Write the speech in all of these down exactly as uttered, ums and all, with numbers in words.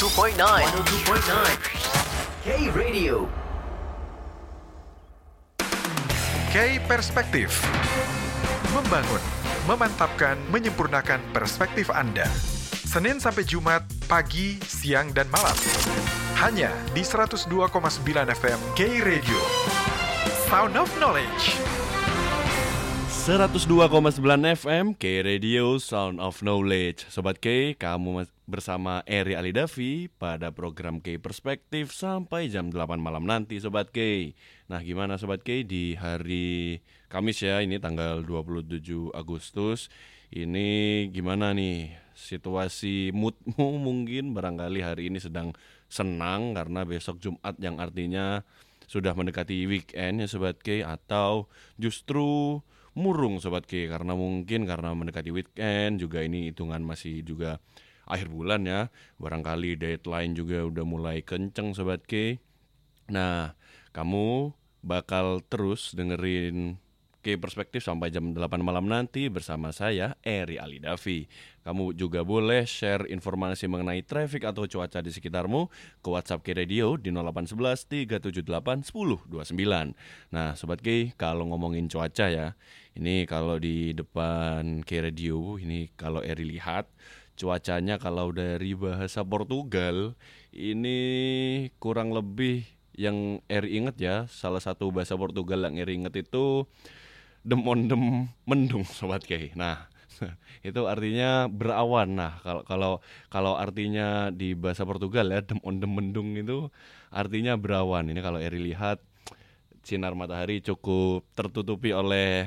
seratus dua koma sembilan. seratus dua koma sembilan. K-Radio. K-Perspektif. Membangun, memantapkan, menyempurnakan perspektif Anda. Senin sampai Jumat, pagi, siang, dan malam. Hanya di seratus dua koma sembilan F M K-Radio. Sound of Knowledge. seratus dua koma sembilan F M K-Radio Sound of Knowledge. Sobat K, kamu bersama Eri Alidavi pada program K-Perspektif sampai jam delapan malam nanti, Sobat K. Nah, gimana Sobat K di hari Kamis ya, ini tanggal dua puluh tujuh Agustus. Ini gimana nih situasi moodmu? Mungkin barangkali hari ini sedang senang karena besok Jumat yang artinya sudah mendekati weekend ya Sobat K, atau justru murung Sobat K karena mungkin karena mendekati weekend juga, ini hitungan masih juga akhir bulan ya, barangkali deadline juga udah mulai kenceng Sobat K. Nah, kamu bakal terus dengerin K-Perspektif sampai jam delapan malam nanti bersama saya, Eri Alidavi. Kamu juga boleh share informasi mengenai traffic atau cuaca di sekitarmu ke WhatsApp K-Radio di nol delapan satu satu tiga tujuh delapan satu nol dua sembilan. Nah, Sobat K, kalau ngomongin cuaca ya, ini kalau di depan K-Radio, ini kalau Eri lihat, cuacanya kalau dari bahasa Portugal, ini kurang lebih yang Eri inget ya, salah satu bahasa Portugal yang Eri inget itu dem-on-dem mendung Sobat K. Nah, itu artinya berawan. Nah, kalau kalau kalau artinya di bahasa Portugal ya, dem-on-dem mendung itu artinya berawan. Ini kalau Eri lihat sinar matahari cukup tertutupi oleh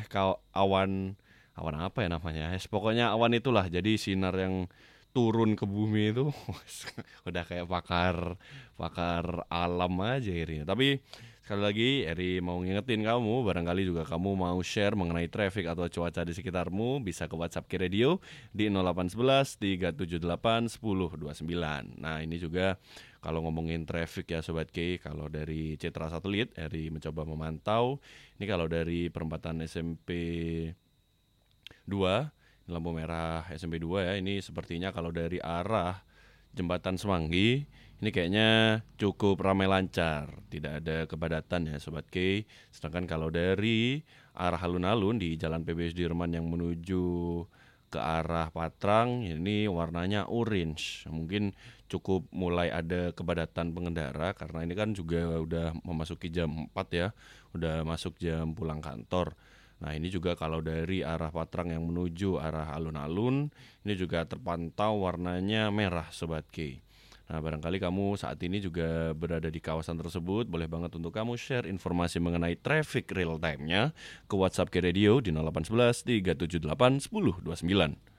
awan awan apa ya namanya? Pokoknya awan itulah. Jadi sinar yang turun ke bumi itu udah kayak pakar pakar alam aja Eri. Tapi sekali lagi Eri mau ngingetin kamu, barangkali juga kamu mau share mengenai traffic atau cuaca di sekitarmu, bisa ke WhatsApp K-Radio di nol delapan satu satu tiga tujuh delapan satu nol dua sembilan. Nah, ini juga kalau ngomongin traffic ya Sobat K, kalau dari Citra Satelit Eri mencoba memantau. Ini kalau dari perempatan S M P dua, lampu merah S M P dua ya, ini sepertinya kalau dari arah Jembatan Semanggi ini kayaknya cukup ramai lancar, tidak ada kepadatan ya Sobat K. Sedangkan kalau dari arah alun-alun di Jalan P B Sudirman yang menuju ke arah Patrang, ini warnanya orange. Mungkin cukup mulai ada kepadatan pengendara karena ini kan juga udah memasuki jam empat ya, udah masuk jam pulang kantor. Nah, ini juga kalau dari arah Patrang yang menuju arah alun-alun, ini juga terpantau warnanya merah Sobat K. Nah, barangkali kamu saat ini juga berada di kawasan tersebut, boleh banget untuk kamu share informasi mengenai traffic real time-nya ke WhatsApp K-Radio di nol delapan satu satu tiga tujuh delapan satu nol dua sembilan.